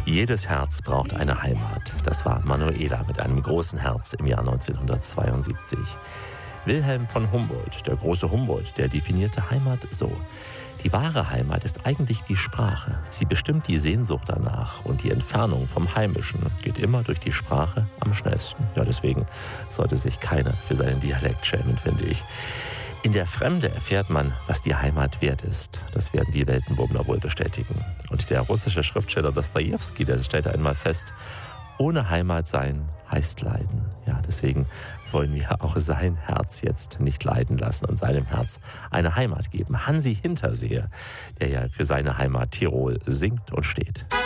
Jedes Herz braucht eine Heimat. Das war Manuela mit einem großen Herz im Jahr 1972. Wilhelm von Humboldt, der große Humboldt, der definierte Heimat so: Die wahre Heimat ist eigentlich die Sprache. Sie bestimmt die Sehnsucht danach, und die Entfernung vom Heimischen geht immer durch die Sprache am schnellsten. Ja, deswegen sollte sich keiner für seinen Dialekt schämen, finde ich. In der Fremde erfährt man, was die Heimat wert ist. Das werden die Weltenbummler wohl bestätigen. Und der russische Schriftsteller Dostojewski, der stellte einmal fest: Ohne Heimat sein heißt leiden. Ja, deswegen wollen wir auch sein Herz jetzt nicht leiden lassen und seinem Herz eine Heimat geben. Hansi Hinterseer, der ja für seine Heimat Tirol singt und steht.